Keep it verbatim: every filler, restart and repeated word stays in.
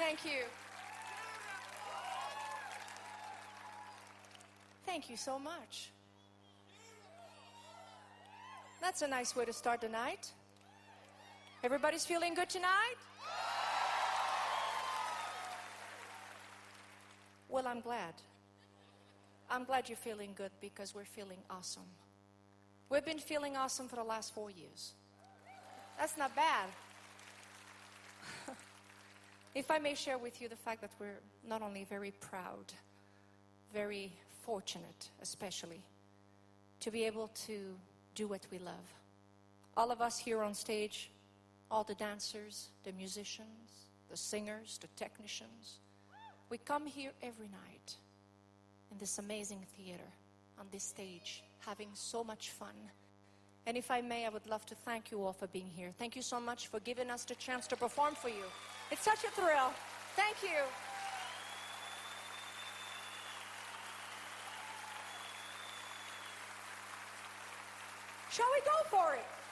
Thank you. Thank you so much. That's a nice way to start the night. Everybody's feeling good tonight? Well, I'm glad. I'm glad you're feeling good because we're feeling awesome. We've been feeling awesome for the last four years. That's not bad. If I may share with you the fact that we're not only very proud, very fortunate especially, to be able to do what we love. All of us here on stage, all the dancers, the musicians, the singers, the technicians, we come here every night in this amazing theater, on this stage, having so much fun. And if I may, I would love to thank you all for being here. Thank you so much for giving us the chance to perform for you. It's such a thrill. Thank you. Shall we go for it?